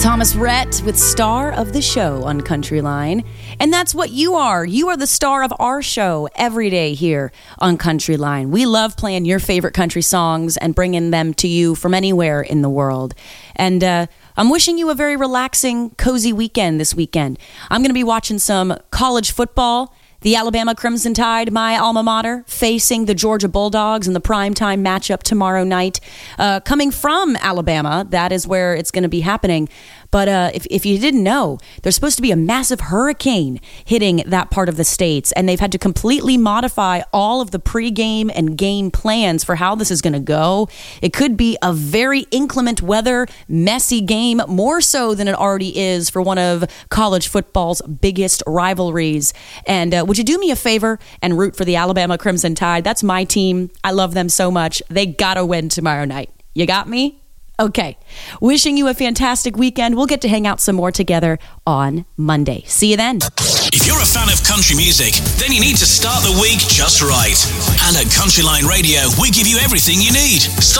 Thomas Rhett with Star of the Show on Countryline. And that's what you are. You are the star of our show every day here on Countryline. We love playing your favorite country songs and bringing them to you from anywhere in the world. And I'm wishing you a very relaxing, cozy weekend this weekend. I'm going to be watching some college football. The Alabama Crimson Tide, my alma mater, facing the Georgia Bulldogs in the primetime matchup tomorrow night. Coming from Alabama, that is where it's going to be happening. But if you didn't know, there's supposed to be a massive hurricane hitting that part of the states, and they've had to completely modify all of the pregame and game plans for how this is going to go. It could be a very inclement weather, messy game, more so than it already is for one of college football's biggest rivalries. And would you do me a favor and root for the Alabama Crimson Tide? That's my team. I love them so much. They gotta win tomorrow night. You got me? Okay. Wishing you a fantastic weekend. We'll get to hang out some more together on Monday. See you then. If you're a fan of country music, then you need to start the week just right. And at Countryline Radio, we give you everything you need.